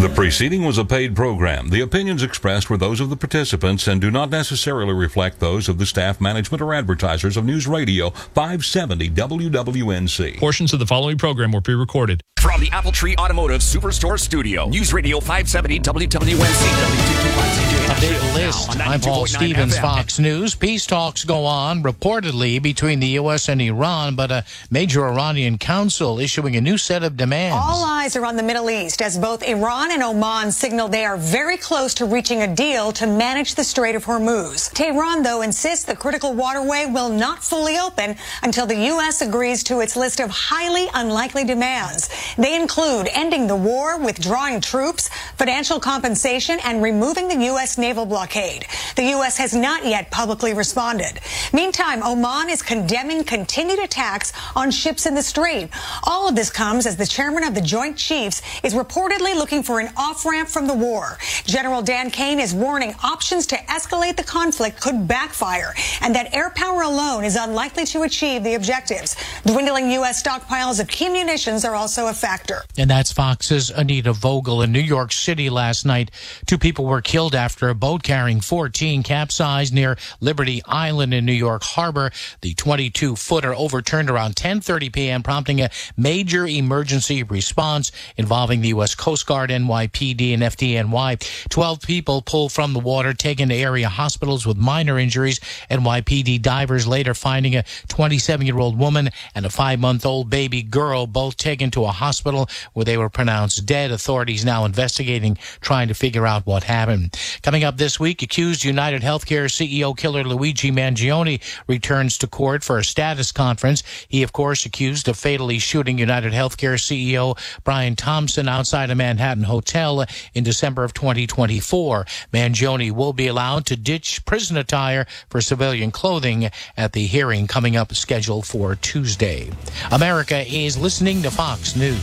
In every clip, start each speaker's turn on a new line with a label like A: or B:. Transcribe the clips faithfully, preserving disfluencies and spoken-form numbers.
A: The preceding was a paid program. The opinions expressed were those of the participants and do not necessarily reflect those of the staff, management, or advertisers of News Radio five seventy W W N C.
B: Portions of the following program were pre-recorded.
C: From the Apple Tree Automotive Superstore Studio, News Radio five seventy W W N C, W two twenty-five C J.
D: Update list. I'm Paul Stevens, Fox News. Peace talks go on, reportedly, between the U S and Iran, but a major Iranian council issuing a new set of demands.
E: All eyes are on the Middle East as both Iran and Oman signal they are very close to reaching a deal to manage the Strait of Hormuz. Tehran, though, insists the critical waterway will not fully open until the U S agrees to its list of highly unlikely demands. They include ending the war, withdrawing troops, financial compensation, and removing the U S naval blockade. The U S has not yet publicly responded. Meantime, Oman is condemning continued attacks on ships in the strait. All of this comes as the chairman of the Joint Chiefs is reportedly looking for an off-ramp from the war. General Dan Kane is warning options to escalate the conflict could backfire and that air power alone is unlikely to achieve the objectives. Dwindling U S stockpiles of key munitions are also a factor.
D: And that's Fox's Anita Vogel. In New York City last night, two people were killed after a boat carrying fourteen capsized near Liberty Island in New York Harbor. The twenty-two footer overturned around ten thirty p.m., prompting a major emergency response involving the U S Coast Guard, N Y P D, and F D N Y. Twelve people pulled from the water, taken to area hospitals with minor injuries. N Y P D divers later finding a twenty-seven-year-old woman and a five-month-old baby girl, both taken to a hospital where they were pronounced dead. Authorities now investigating, trying to figure out what happened. Coming up this week, accused United Healthcare C E O killer Luigi Mangione returns to court for a status conference. He, of course, accused of fatally shooting United Healthcare C E O Brian Thompson outside a Manhattan hotel in December of twenty twenty-four. Mangione will be allowed to ditch prison attire for civilian clothing at the hearing coming up scheduled for Tuesday. America is listening to Fox News.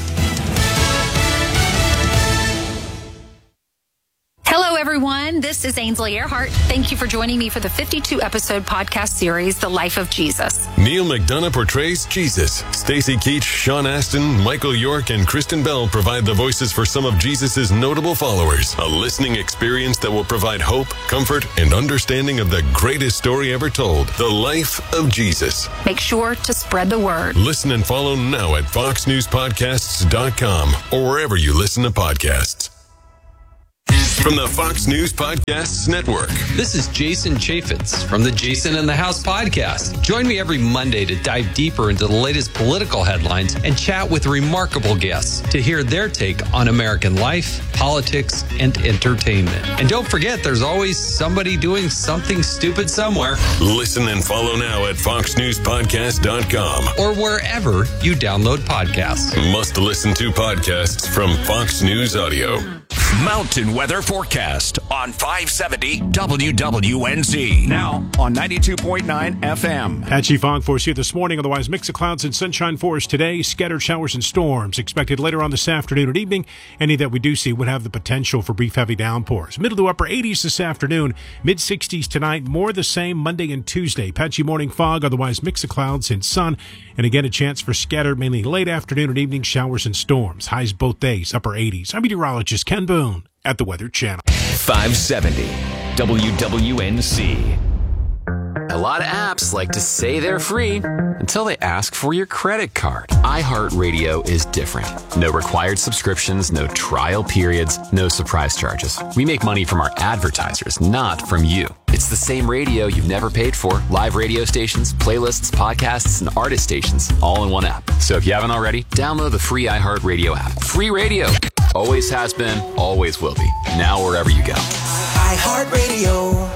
F: Hello, everyone. This is Ainsley Earhart. Thank you for joining me for the fifty-two episode podcast series, The Life of Jesus.
G: Neil McDonough portrays Jesus. Stacey Keach, Sean Astin, Michael York, and Kristen Bell provide the voices for some of Jesus' notable followers. A listening experience that will provide hope, comfort, and understanding of the greatest story ever told, The Life of Jesus.
F: Make sure to spread the word.
G: Listen and follow now at fox news podcasts dot com or wherever you listen to podcasts. From the Fox News Podcasts Network.
H: This is Jason Chaffetz from the Jason in the House podcast. Join me every Monday to dive deeper into the latest political headlines and chat with remarkable guests to hear their take on American life, politics, and entertainment. And don't forget, there's always somebody doing something stupid somewhere.
G: Listen and follow now at fox news podcast dot com
H: or wherever you download podcasts.
G: Must listen to podcasts from Fox News Audio.
C: Mountain weather forecast on five seventy W W N Z. Now on ninety-two point nine F M.
I: Patchy fog for us here this morning. Otherwise, mix of clouds and sunshine for us today. Scattered showers and storms expected later on this afternoon and evening. Any that we do see would have the potential for brief heavy downpours. Middle to upper eighties this afternoon. Mid sixties tonight. More the same Monday and Tuesday. Patchy morning fog. Otherwise, mix of clouds and sun. And again, a chance for scattered, mainly late afternoon and evening showers and storms. Highs both days, upper eighties. I'm meteorologist Ken Boone at the Weather Channel.
J: five seventy W W N C. A lot of apps like to say they're free until they ask for your credit card. iHeartRadio is different. No required subscriptions, no trial periods, no surprise charges. We make money from our advertisers, not from you. It's the same radio you've never paid for. Live radio stations, playlists, podcasts, and artist stations, all in one app. So if you haven't already, download the free iHeartRadio app. Free radio. Always has been, always will be. Now wherever you go.
K: iHeartRadio.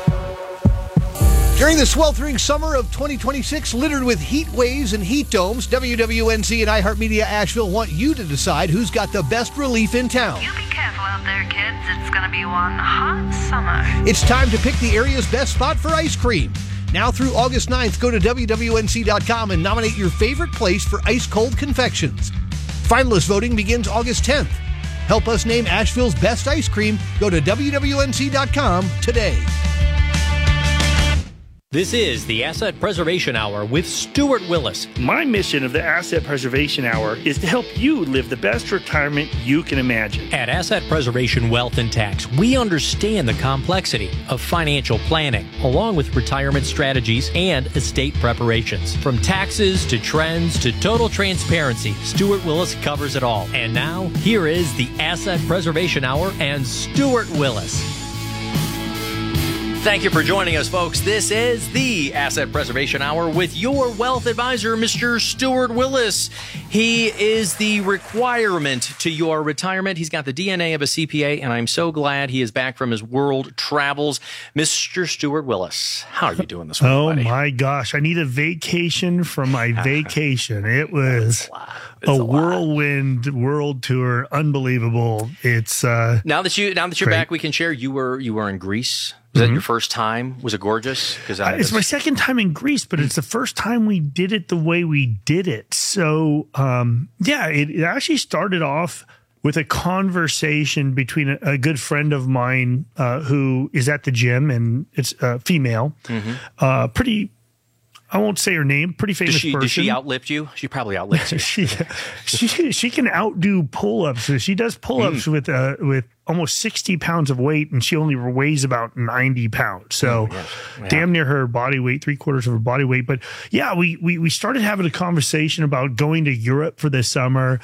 K: During the sweltering summer of twenty twenty-six, littered with heat waves and heat domes, W W N Z and iHeartMedia Asheville want you to decide who's got the best relief in town.
L: You be careful out there, kids. It's going to be one hot summer.
K: It's time to pick the area's best spot for ice cream. Now through August ninth, go to W W N C dot com and nominate your favorite place for ice-cold confections. Finalist voting begins August tenth. Help us name Asheville's best ice cream. Go to W W N C dot com today.
M: This is the Asset Preservation Hour with Stuart Willis.
N: My mission of the Asset Preservation Hour is to help you live the best retirement you can imagine.
M: At Asset Preservation Wealth and Tax, we understand the complexity of financial planning, along with retirement strategies and estate preparations. From taxes to trends to total transparency, Stuart Willis covers it all. And now, here is the Asset Preservation Hour and Stuart Willis. Thank you for joining us, folks. This is the Asset Preservation Hour with your wealth advisor, Mister Stuart Willis. He is the requirement to your retirement. He's got the D N A of a C P A, and I'm so glad he is back from his world travels. Mister Stuart Willis, how are you doing this morning,
O: Oh,
M: buddy?
O: my gosh. I need a vacation from my vacation. It was a, a whirlwind world tour. Unbelievable. It's uh,
M: Now that you now that you're
O: great.
M: back, we can share. You were you were in Greece. Was
O: Mhm.
M: that your first time? Was it gorgeous? Because
O: Uh, it's my second time in Greece, but it's the first time we did it the way we did it. So, um, yeah, it, it actually started off with a conversation between a, a good friend of mine uh, who is at the gym, and it's a female,
M: Mhm.
O: uh, pretty. I won't say her name. Pretty famous
M: Does she,
O: person.
M: does she outlift you? She probably outlifts you.
O: she, she she can outdo pull-ups. So she does pull-ups
M: Mm.
O: with uh with almost sixty pounds of weight, and she only weighs about ninety pounds. So
M: Oh, yes. Yeah.
O: damn near her body weight, three quarters of her body weight. But yeah, we we we started having a conversation about going to Europe for the summer.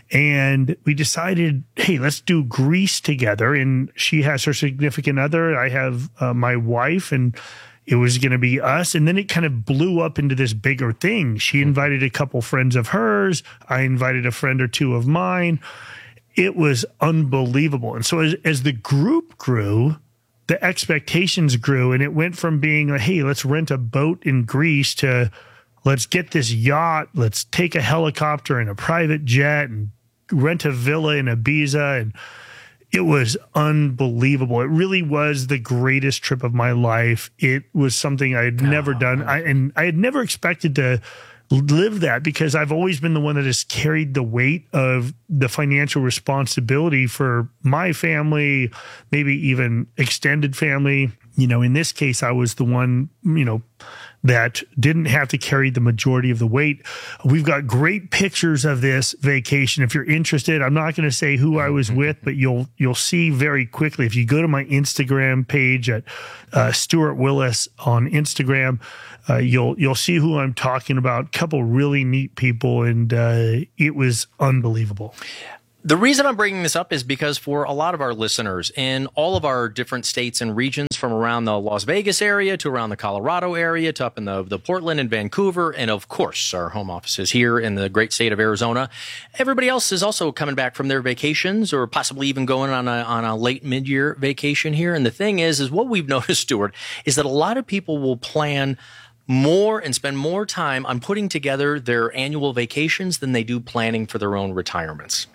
O: And we decided, hey, let's do Greece together. And she has her significant other. I have uh, my wife, and it was going to be us. And then it kind of blew up into this bigger thing. She invited a couple friends of hers. I invited a friend or two of mine. It was unbelievable. And so as, as the group grew, the expectations grew, and it went from being like, hey, let's rent a boat in Greece to let's get this yacht. Let's take a helicopter and a private jet and rent a villa in Ibiza. And it was unbelievable. It really was the greatest trip of my life. It was something I had never done. I, and I had never expected to live that, because I've always been the one that has carried the weight of the financial responsibility for my family, maybe even extended family. You know, in this case, I was the one, you know, that didn't have to carry the majority of the weight. We've got great pictures of this vacation. If you're interested, I'm not going to say who I was with, but you'll you'll see very quickly. If you go to my Instagram page at uh, Stuart Willis on Instagram, uh, you'll you'll see who I'm talking about. Couple really neat people, and uh, it was unbelievable.
M: The reason I'm bringing this up is because for a lot of our listeners in all of our different states and regions, from around the Las Vegas area to around the Colorado area to up in the, the Portland and Vancouver, and of course our home offices here in the great state of Arizona, everybody else is also coming back from their vacations, or possibly even going on a, on a late mid-year vacation here. And the thing is, is what we've noticed, Stuart, is that a lot of people will plan more and spend more time on putting together their annual vacations than they do planning for their own retirements.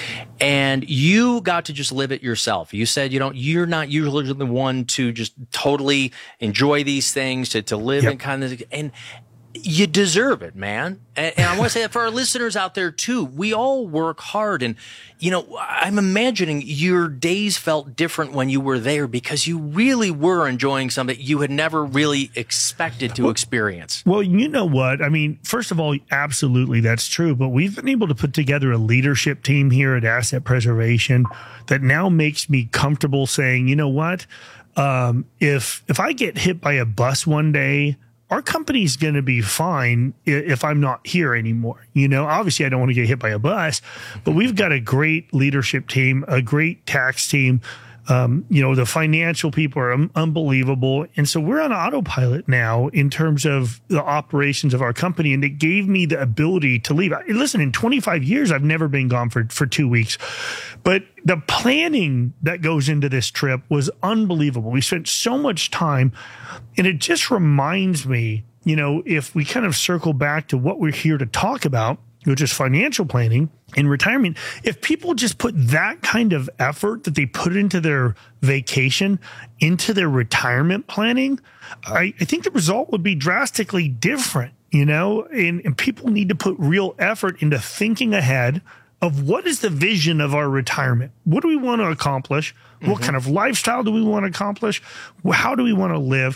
M: And you got to just live it yourself. You said you don't, you're not usually the one to just totally enjoy these things, to, to live
O: Yep.
M: in kind of, and you deserve it, man. And, and I want to say that for our listeners out there too, we all work hard. And, you know, I'm imagining your days felt different when you were there, because you really were enjoying something you had never really expected to
O: Well-
M: experience.
O: Well, you know what? I mean, first of all, absolutely, that's true. But we've been able to put together a leadership team here at Asset Preservation that now makes me comfortable saying, you know what? Um, if if I get hit by a bus one day, our company's going to be fine i- if I'm not here anymore. You know, obviously I don't want to get hit by a bus, but we've got a great leadership team, a great tax team. Um, you know, the financial people are un- unbelievable. And so we're on autopilot now in terms of the operations of our company. And it gave me the ability to leave. I- Listen, in twenty-five years, I've never been gone for, for two weeks, but the planning that goes into this trip was unbelievable. We spent so much time, and it just reminds me, you know, if we kind of circle back to what we're here to talk about, which is financial planning and retirement, if people just put that kind of effort that they put into their vacation, into their retirement planning, I, I think the result would be drastically different, you know, and, and people need to put real effort into thinking ahead of what is the vision of our retirement? What do we want to accomplish? What kind of lifestyle do we want to accomplish? How do we want to live?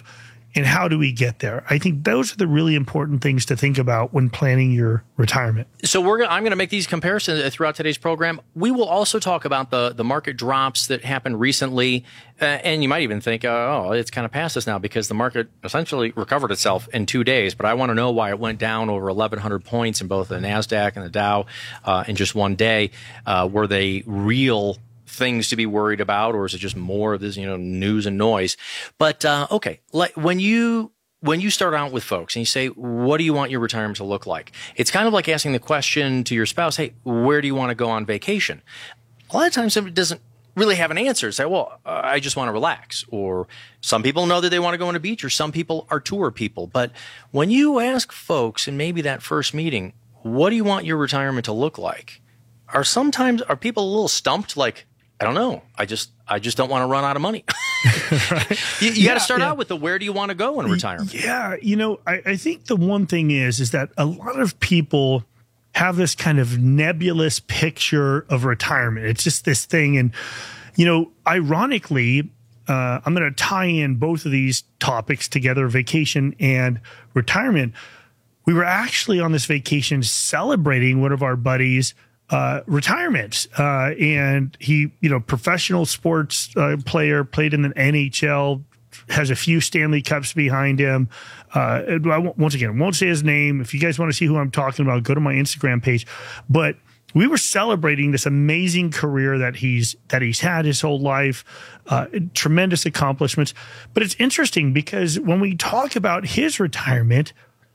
O: and how do we get there? I think those are the really important things to think about when planning your retirement.
M: So we're gonna, I'm going to make these comparisons throughout today's program. We will also talk about the, the market drops that happened recently. Uh, and you might even think, uh, oh, it's kind of past us now because the market essentially recovered itself in two days. But I want to know why it went down over eleven hundred points in both the NASDAQ and the Dow uh, in just one day. Uh, were they real things to be worried about, or is it just more of this, you know, news and noise? But uh, okay, like when you when you start out with folks and you say, what do you want your retirement to look like? It's kind of like asking the question to your spouse, hey, where do you want to go on vacation? A lot of times somebody doesn't really have an answer. Say, well, uh, I just want to relax. Or some people know that they want to go on a beach, or some people are tour people. But when you ask folks in maybe that first meeting, what do you want your retirement to look like? Are sometimes are people a little stumped? Like, I don't know. I just I just don't want to run out of money.
O: Right.
M: You, you
O: Yeah,
M: got to start
O: yeah.
M: out with the where do you want to go in retirement?
O: Yeah, you know, I, I think the one thing is is that a lot of people have this kind of nebulous picture of retirement. It's just this thing, and you know, ironically, uh, I'm going to tie in both of these topics together: vacation and retirement. We were actually on this vacation celebrating one of our buddies' Uh, retirement. Uh, and he, you know, professional sports uh, player, played in the N H L, has a few Stanley Cups behind him. Uh, I won't, once again, won't say his name. If you guys want to see who I'm talking about, go to my Instagram page. But we were celebrating this amazing career that he's that he's had his whole life, uh, tremendous accomplishments. But it's interesting because when we talk about his retirement,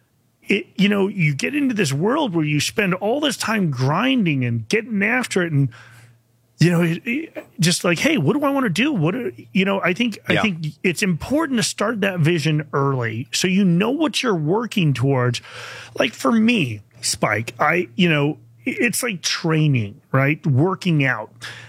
O: It, you know, you get into this world where you spend all this time grinding and getting after it, and you know, it, it, just like, hey, what do I want to do? What do, you know? I think
M: Yeah.
O: I think it's important to start that vision early, so you know what you're working towards. Like for me, Spike, I, you know, it's like training, right? Working out.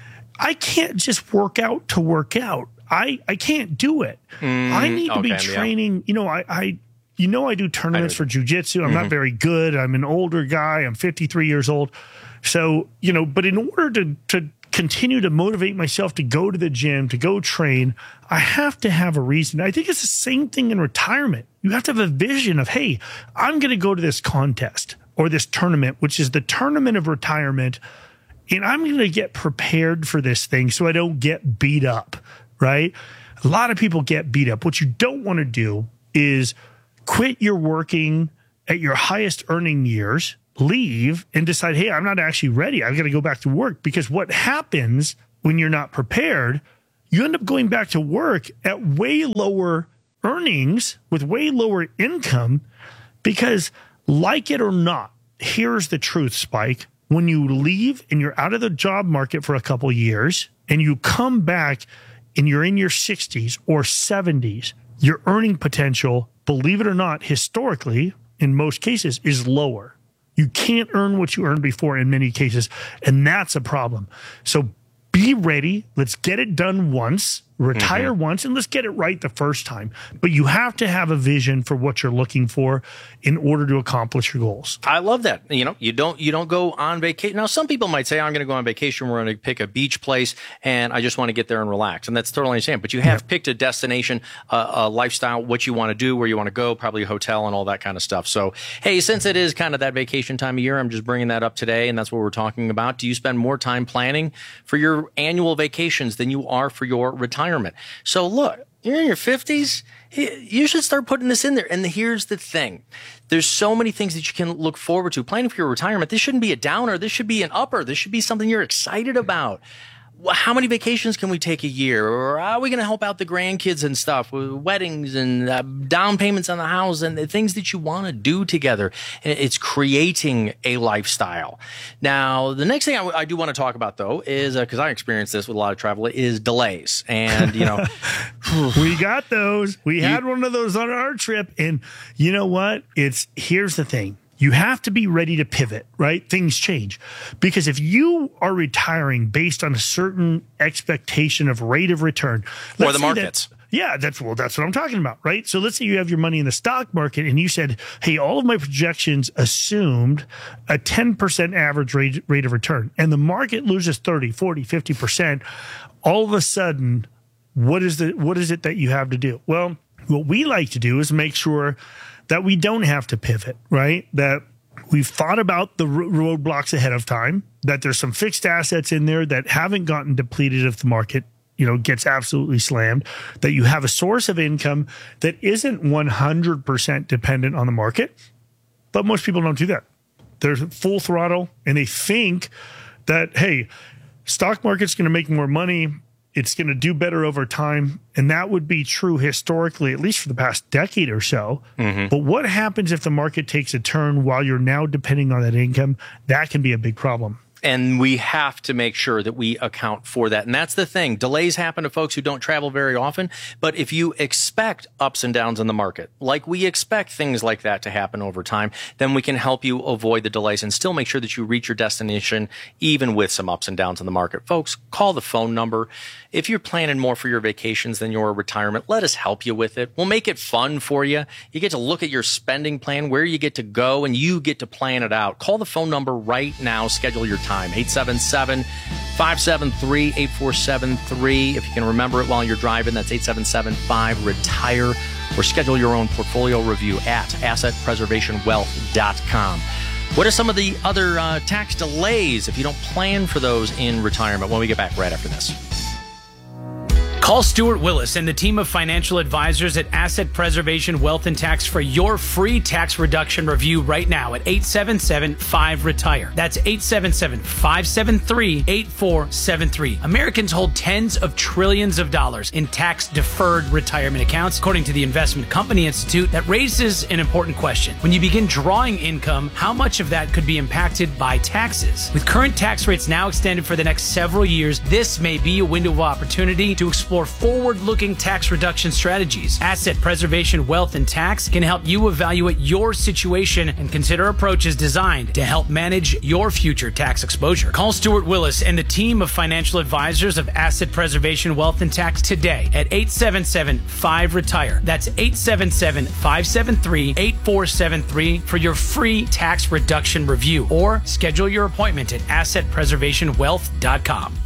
O: I can't just work out to work out. I I can't do it.
M: Mm,
O: I need to be
M: okay, yeah.
O: training. You know, I. I You know, I do tournaments
M: I
O: for jujitsu. I'm
M: Mhm.
O: not very good. I'm an older guy. I'm fifty-three years old. So, you know, but in order to, to continue to motivate myself to go to the gym, to go train, I have to have a reason. I think it's the same thing in retirement. You have to have a vision of, hey, I'm going to go to this contest or this tournament, which is the tournament of retirement, and I'm going to get prepared for this thing so I don't get beat up, right? A lot of people get beat up. What you don't want to do is quit your working at your highest earning years, leave, and decide, hey, I'm not actually ready. I've got to go back to work. Because what happens when you're not prepared, you end up going back to work at way lower earnings with way lower income. Because like it or not, here's the truth, Spike. When you leave and you're out of the job market for a couple years and you come back and you're in your sixties or seventies, your earning potential, believe it or not, historically, in most cases, is lower. You can't earn what you earned before in many cases, and that's a problem. So be ready. Let's get it done once, retire
M: Mhm.
O: once, and let's get it right the first time. But you have to have a vision for what you're looking for in order to accomplish your goals.
M: I love that. You know, you don't you don't go on vacation. Now, some people might say, I'm going to go on vacation. We're going to pick a beach place, and I just want to get there and relax. And that's totally understandable. But you have
O: Yeah.
M: picked a destination, uh, a lifestyle, what you want to do, where you want to go, probably a hotel and all that kind of stuff. So, hey, since it is kind of that vacation time of year, I'm just bringing that up today, and that's what we're talking about. Do you spend more time planning for your annual vacations than you are for your retirement? So, look, you're in your fifties. You should start putting this in there. And here's the thing. There's so many things that you can look forward to. Planning for your retirement, this shouldn't be a downer. This should be an upper. This should be something you're excited about. How many vacations can we take a year? Or how are we going to help out the grandkids and stuff with weddings and uh, down payments on the house and the things that you want to do together? And it's creating a lifestyle. Now, the next thing I, I do want to talk about, though, is because uh, I experienced this with a lot of travel, is delays. And, you know,
O: we got those. We
M: You-
O: had one of those on our trip. And you know what? It's here's the thing. You have to be ready to pivot, right? Things change. Because if you are retiring based on a certain expectation of rate of return,
M: Or
O: let's
M: the
O: say that-
M: markets.
O: yeah, that's well, that's what I'm talking about, right? So let's say you have your money in the stock market and you said, hey, all of my projections assumed a ten percent average rate, rate of return, and the market loses thirty, forty, fifty percent. All of a sudden, what is the what is it that you have to do? Well, What we like to do is make sure that we don't have to pivot, right? That we've thought about the roadblocks ahead of time, that there's some fixed assets in there that haven't gotten depleted if the market, you know, gets absolutely slammed, that you have a source of income that isn't one hundred percent dependent on the market. But most people don't do that. They're full throttle and they think that, hey, stock market's going to make more money. It's going to do better over time. And that would be true historically, at least for the past decade or so. Mm-hmm. But what happens if the market takes a turn while you're now depending on that income? That can be a big problem.
M: And we have to make sure that we account for that. And that's the thing. Delays happen to folks who don't travel very often. But if you expect ups and downs in the market, like we expect things like that to happen over time, then we can help you avoid the delays and still make sure that you reach your destination, even with some ups and downs in the market. Folks, call the phone number. If you're planning more for your vacations than your retirement, let us help you with it. We'll make it fun for you. You get to look at your spending plan, where you get to go, and you get to plan it out. Call the phone number right now. Schedule your time. eight seven seven, five seven three, eight four seven three. If you can remember it while you're driving, that's eight seven seven five retire, or schedule your own portfolio review at asset preservation wealth dot com. What are some of the other uh, tax delays if you don't plan for those in retirement? When we get back right after this.
P: Call Stuart Willis and the team of financial advisors at Asset Preservation Wealth and Tax for your free tax reduction review right now at eight seven seven five retire. That's eight seven seven, five seven three, eight four seven three. Americans hold tens of trillions of dollars in tax-deferred retirement accounts, according to the Investment Company Institute. That raises an important question. When you begin drawing income, how much of that could be impacted by taxes? With current tax rates now extended for the next several years, this may be a window of opportunity to explore forward-looking tax reduction strategies. Asset Preservation Wealth and Tax can help you evaluate your situation and consider approaches designed to help manage your future tax exposure. Call Stuart Willis and the team of financial advisors of Asset Preservation Wealth and Tax today at eight seven seven five retire. That's eight seven seven, five seven three, eight four seven three for your free tax reduction review, or schedule your appointment at asset preservation wealth dot com.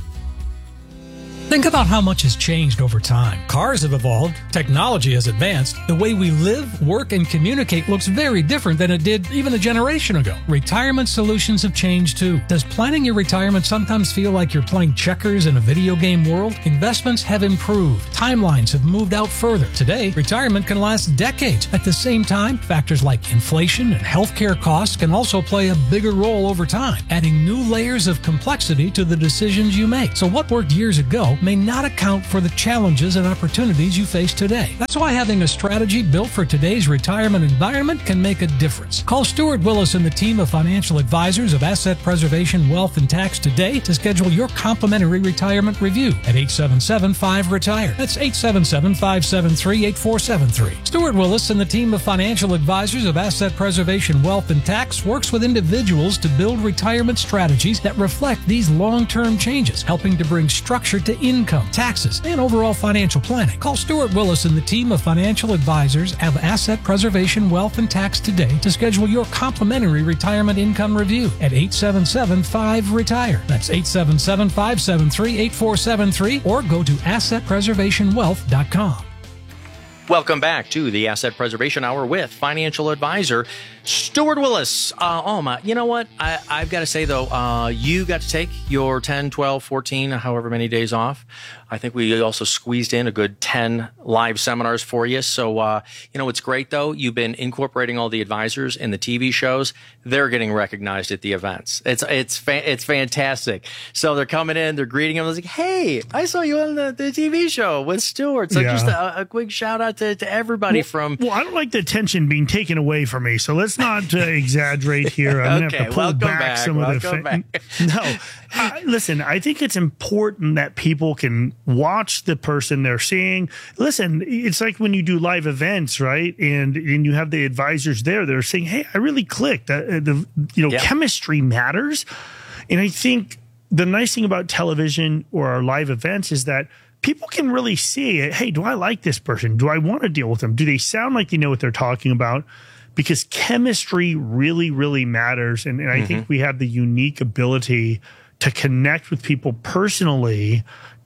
Q: Think about how much has changed over time. Cars have evolved, technology has advanced, the way we live, work, and communicate looks very different than it did even a generation ago. Retirement solutions have changed too. Does planning your retirement sometimes feel like you're playing checkers in a video game world? Investments have improved. Timelines have moved out further. Today, retirement can last decades. At the same time, factors like inflation and healthcare costs can also play a bigger role over time, adding new layers of complexity to the decisions you make. So what worked years ago may not account for the challenges and opportunities you face today. That's why having a strategy built for today's retirement environment can make a difference. Call Stuart Willis and the team of financial advisors of Asset Preservation Wealth and Tax today to schedule your complimentary retirement review at eight seven seven five retire. That's eight seven seven, five seven three, eight four seven three. Stuart Willis and the team of financial advisors of Asset Preservation Wealth and Tax works with individuals to build retirement strategies that reflect these long-term changes, helping to bring structure to income, taxes, and overall financial planning. Call Stuart Willis and the team of financial advisors of Asset Preservation Wealth and Tax today to schedule your complimentary retirement income review at eight seven seven five retire. That's eight seven seven, five seven three, eight four seven three, or go to asset preservation wealth dot com.
M: Welcome back to the Asset Preservation Hour with financial advisor Stuart Willis. Uh, oh my, you know what? I, I've got to say though, uh, you got to take your ten, twelve, fourteen, however many days off. I think we also squeezed in a good ten live seminars for you. So, uh, you know, it's great though. You've been incorporating all the advisors in the T V shows. They're getting recognized at the events. It's, it's, fa- it's fantastic. So they're coming in, they're greeting them. They're like, hey, I saw you on the, the T V show with Stuart. So yeah. just a, a quick shout out to, to everybody
O: well,
M: from.
O: Well, I don't like the attention being taken away from me. So let's not uh, exaggerate here. I'm
M: okay,
O: going to have to pull back,
M: back
O: some
M: welcome
O: of the. Fa-
M: back.
O: No, I, listen, I think it's important that people can watch the person they're seeing. Listen, it's like when you do live events, right? And and you have the advisors there. They're saying, "Hey, I really clicked. Uh, the you know, yeah. chemistry matters." And I think the nice thing about television or our live events is that people can really see it. Hey, do I like this person? Do I want to deal with them? Do they sound like they know what they're talking about? Because chemistry really, really matters. And, and I mm-hmm. think we have the unique ability to connect with people personally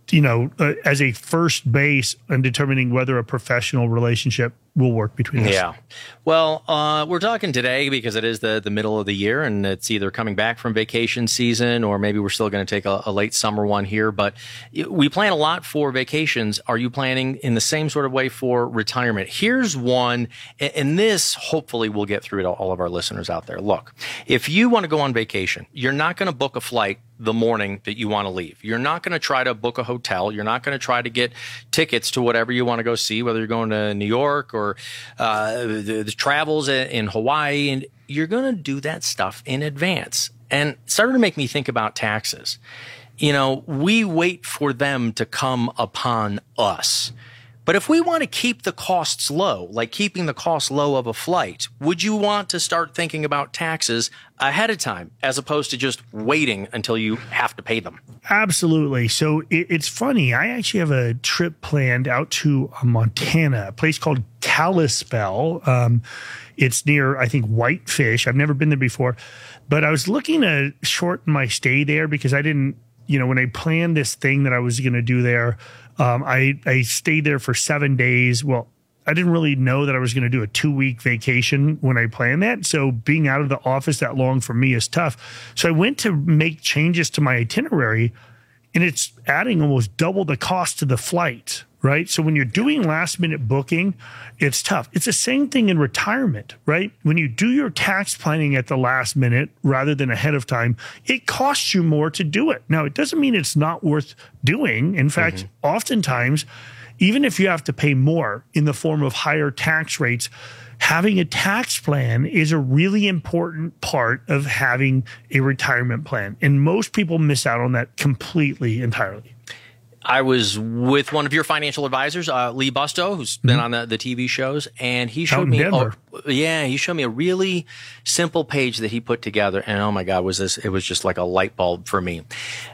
O: you know, uh, as a first base in determining whether a professional relationship will work between us.
M: Yeah. Well, uh, we're talking today because it is the, the middle of the year, and it's either coming back from vacation season or maybe we're still going to take a, a late summer one here. But we plan a lot for vacations. Are you planning in the same sort of way for retirement? Here's one, and this hopefully will get through to all of our listeners out there. Look, if you want to go on vacation, you're not going to book a flight the morning that you want to leave. You're not going to try to book a hotel. You're not going to try to get tickets to whatever you want to go see, whether you're going to New York or uh, the, the travels in Hawaii. And you're going to do that stuff in advance. And it started to make me think about taxes. You know, we wait for them to come upon us. But if we want to keep the costs low, like keeping the cost low of a flight, would you want to start thinking about taxes ahead of time as opposed to just waiting until you have to pay them?
O: Absolutely. So it, it's funny. I actually have a trip planned out to Montana, a place called Kalispell. Um, it's near, I think, Whitefish. I've never been there before, but I was looking to shorten my stay there because I didn't, you know, when I planned this thing that I was going to do there, Um, I, I stayed there for seven days. Well, I didn't really know that I was going to do a two week vacation when I planned that. So being out of the office that long for me is tough. So I went to make changes to my itinerary, and it's adding almost double the cost to the flight, right? So when you're doing last minute booking, it's tough. It's the same thing in retirement, right? When you do your tax planning at the last minute rather than ahead of time, it costs you more to do it. Now, it doesn't mean it's not worth doing. In fact, mm-hmm. oftentimes, even if you have to pay more in the form of higher tax rates, having a tax plan is a really important part of having a retirement plan. And most people miss out on that completely, entirely.
M: I was with one of your financial advisors, uh, Lee Busto, who's been mm-hmm. on the, the T V shows, and he showed me, oh, yeah, he showed me a really simple page that he put together, and oh my God, was this? It was just like a light bulb for me.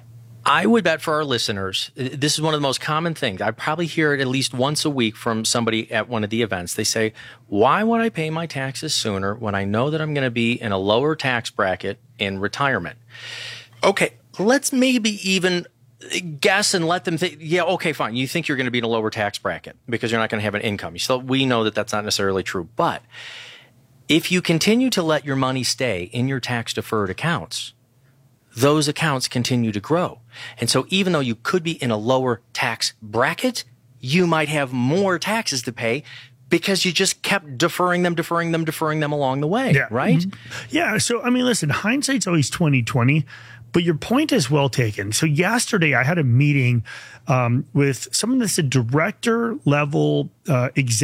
M: I would bet for our listeners, this is one of the most common things. I probably hear it at least once a week from somebody at one of the events. They say, "Why would I pay my taxes sooner when I know that I'm going to be in a lower tax bracket in retirement?" Okay, let's maybe even guess and let them think, yeah, okay, fine. You think you're going to be in a lower tax bracket because you're not going to have an income. So we know that that's not necessarily true. But if you continue to let your money stay in your tax deferred accounts, those accounts continue to grow. And so even though you could be in a lower tax bracket, you might have more taxes to pay because you just kept deferring them, deferring them, deferring them along the way,
O: yeah.
M: right?
O: Mm-hmm. Yeah. So, I mean, listen, hindsight's always twenty twenty. But your point is well taken. So yesterday I had a meeting um, with someone that's a director level uh, executive.